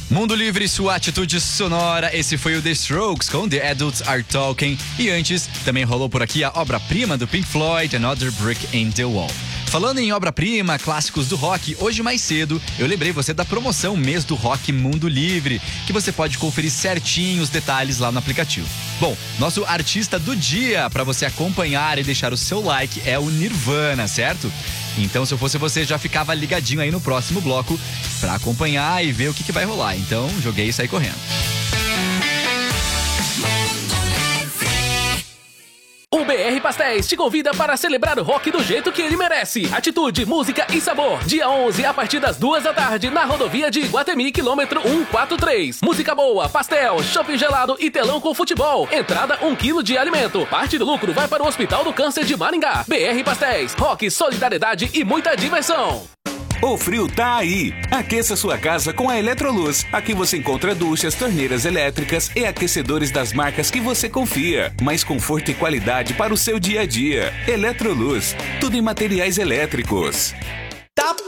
Mundo Livre, sua atitude sonora. Esse foi o The Strokes com The Adults Are Talking. E antes, também rolou por aqui a obra-prima do Pink Floyd, Another Brick in the Wall. Falando em obra-prima, clássicos do rock, hoje mais cedo eu lembrei você da promoção Mês do Rock Mundo Livre, que você pode conferir certinho os detalhes lá no aplicativo. Bom, nosso artista do dia para você acompanhar e deixar o seu like é o Nirvana, certo? Então, se eu fosse você, já ficava ligadinho aí no próximo bloco para acompanhar e ver o que vai rolar. Então, joguei e saí correndo. O BR Pastéis te convida para celebrar o rock do jeito que ele merece. Atitude, música e sabor. Dia 11, a partir das 2 da tarde, na rodovia de Iguatemi, quilômetro 143. Música boa, pastel, chopp gelado e telão com futebol. Entrada 1 quilo de alimento. Parte do lucro vai para o Hospital do Câncer de Maringá. BR Pastéis, rock, solidariedade e muita diversão. O frio tá aí! Aqueça sua casa com a Eletroluz. Aqui você encontra duchas, torneiras elétricas e aquecedores das marcas que você confia. Mais conforto e qualidade para o seu dia a dia. Eletroluz, tudo em materiais elétricos. Tá